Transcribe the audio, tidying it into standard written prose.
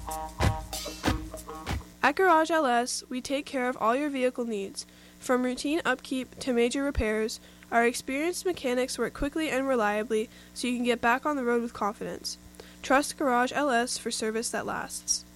At Garage LS, we take care of all your vehicle needs. From routine upkeep to major repairs, our experienced mechanics work quickly and reliably so you can get back on the road with confidence. Trust Garage LS for service that lasts.